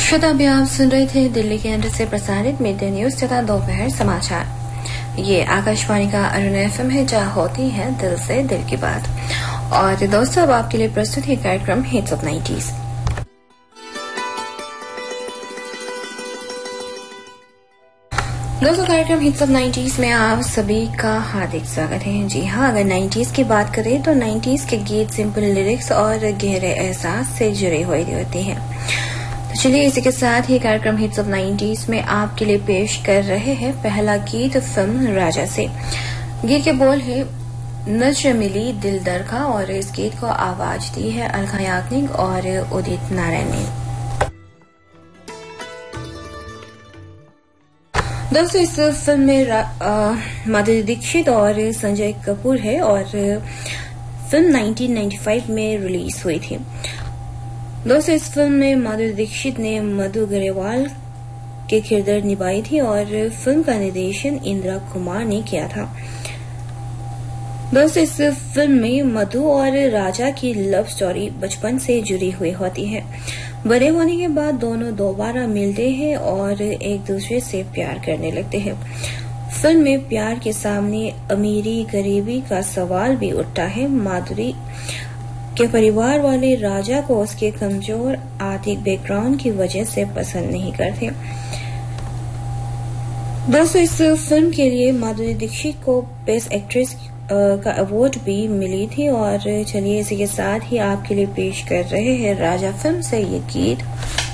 श्रोता, अभी आप सुन रहे थे दिल्ली केंद्र से प्रसारित मिड डे न्यूज तथा दोपहर समाचार। ये आकाशवाणी का अरुण एफएम है, जहाँ होती है दिल से दिल की बात। और दोस्तों, अब आपके लिए प्रस्तुत है कार्यक्रम हिट्स ऑफ 90s। दोस्तों, कार्यक्रम हिट्स ऑफ 90s में आप सभी का हार्दिक स्वागत है। जी हाँ, अगर 90s की बात करें तो 90s के गीत सिंपल लिरिक्स और गहरे एहसास से जुड़े हुए होते हैं। तो चलिए, इसी के साथ ही कार्यक्रम हिट्स ऑफ 90s में आपके लिए पेश कर रहे हैं पहला गीत फिल्म राजा से। गीत के बोल है नजर मिली दिल दरका और इस गीत को आवाज दी है अलका याग्निक और उदित नारायण ने। दोस्तों, इस फिल्म में माधुरी दीक्षित और संजय कपूर है और फिल्म 1995 में रिलीज हुई थी। दोस्तों, इस फिल्म में माधुरी दीक्षित ने मधु गरेवाल के किरदार निभाई थी और फिल्म का निर्देशन इंदिरा कुमार ने किया था। दोस्तों, इस फिल्म में मधु और राजा की लव स्टोरी बचपन से जुड़ी हुई होती है। बड़े होने के बाद दोनों दोबारा मिलते हैं और एक दूसरे से प्यार करने लगते हैं। फिल्म में प्यार के सामने अमीरी गरीबी का सवाल भी उठता है। माधुरी के परिवार वाले राजा को उसके कमजोर आर्थिक बैकग्राउंड की वजह से पसंद नहीं करते। दोस्तों, इस फिल्म के लिए माधुरी दीक्षित को बेस्ट एक्ट्रेस का अवार्ड भी मिली थी। और चलिए, इसी के साथ ही आपके लिए पेश कर रहे हैं राजा फिल्म से ये गीत।